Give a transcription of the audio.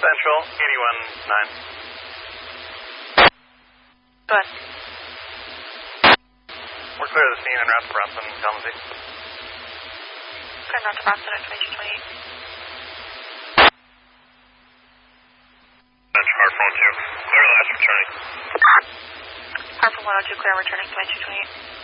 Central, 81-9. Go ahead. We're clear of the scene en route to Bronson, Kalamazoo. Clear north to Bronson at 2228. That's Hartford 102. Clear last returning. Hartford 102, clear returning 2228.